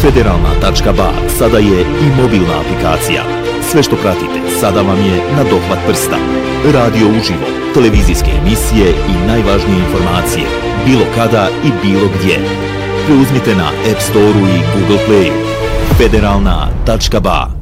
Federalna.ba sada je i mobilna aplikacija. Sve što pratite sada vam je na dohvat prsta. Radio uživo, televizijske emisije i najvažnije informacije, bilo kada i bilo gdje. Preuzmite na App Store-u i Google Play-u. Federalna.ba